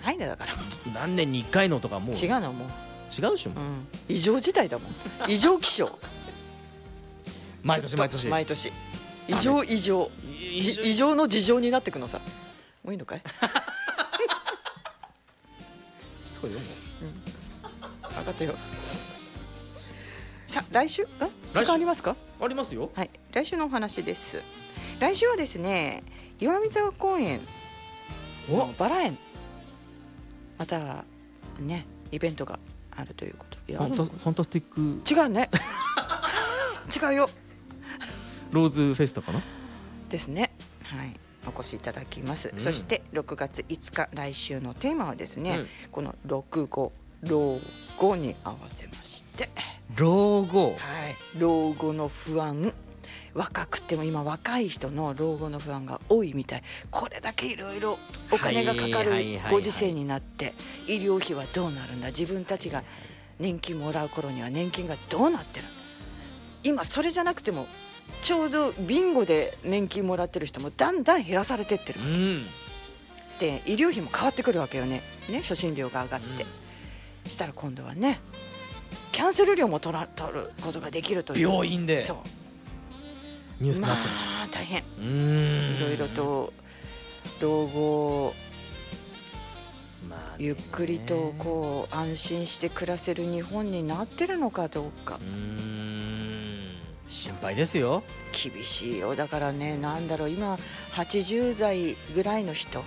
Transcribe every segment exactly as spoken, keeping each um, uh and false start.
ないんだよだから。 何年にいっかいのとかもう違うのもう、 違うでしょ、 うん、異常事態だもん。異常気象。 毎年毎年毎年異常異常じ異常の事情になってくのさ。もういいのかい。 しつこいよもう、 うん、分かったよ。さあ来週、ん時間ありますか。 ありますよ。 はい、来週のお話です。来週はですね、岩見沢公園のバラ園、またねイベントがあるということ。 ファンタファンタスティック違うね。違うよ。 ローズフェスタかなですね。はい、お越しいただきます。 うん、 そしてろくがついつか、来週のテーマはですね、 うん、 この老後老後に合わせまして、 老後、 はい、老後の不安。若くても今若い人の老後の不安が多いみたい。これだけいろいろお金がかかるご時世になって、医療費はどうなるんだ、自分たちが年金もらう頃には年金がどうなってる。今それじゃなくてもちょうどビンゴで年金もらってる人もだんだん減らされてってる、 うん、 で医療費も変わってくるわけよね。ね、初診料が上がって、うん、したら今度はねキャンセル料も取ら取ることができるという、 病院でそうニュースになってました。 まあ大変。 うーん、 いろいろと老後、まあ、ゆっくりとこう安心して暮らせる日本になってるのかどうか。 うーん、心配ですよ。 厳しいよ。だからね、なんだろう、今はちじゅうだいぐらいの人、うん、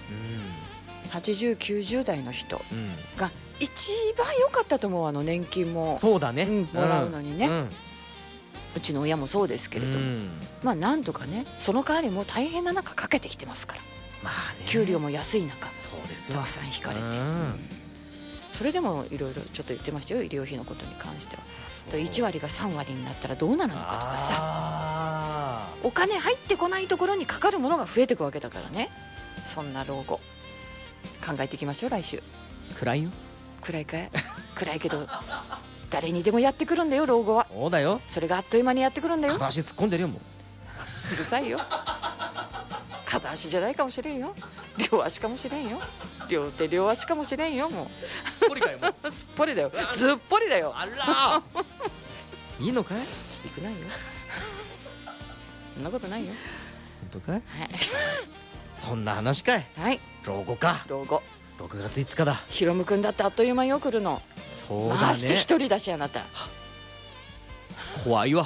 はちじゅう、きゅうじゅうだいの人が一番良かったと思う。あの年金もそうだね、 うん、もらうのにね、 うんうん、 うちの親もそうですけれども、うん、まあなんとかね、その代わりも大変な中かけてきてますから、まあね、給料も安い中、 そうですよ、 たくさん引かれて、うん、それでもいろいろちょっと言ってましたよ、医療費のことに関しては。といちわりがさんわりになったらどうなるのかとかさ、お金入ってこないところにかかるものが増えていくわけだからね。そんな老後考えていきましょう。来週暗いよ。 暗いかい。暗いけど誰にでもやってくるんだよ、老後は。 そうだよ。 それがあっという間にやってくるんだよ。 片足突っ込んでるよもう。 うるさいよ。片足じゃないかもしれんよ、両足かもしれんよ、両手両足かもしれんよ。もうすっぽりかよもう。 すっぽりだよ、ずっぽりだよ。 あらいいのかい。 いくないよ、そんなことないよ。 本当かい。 はい、 そんな話かい。 はい、 老後か。 老後ろくがついつかだ。 ひろむくんだってあっという間よ来るの。 そうだね。 まして一人だし、あなた怖いわ。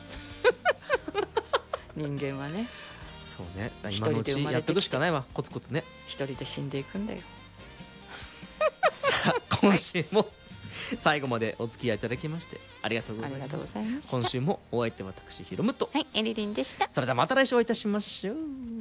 人間はね。 そうね、今のうちやっていくしかないわ、コツコツね。 一人で死んでいくんだよ。 さあ今週も最後までお付き合いいただきましてありがとうございました。 ありがとうございました。 今週もお相手は私ひろむと、 はい、エリリンでした。 それではまた来週お会いいたしましょう。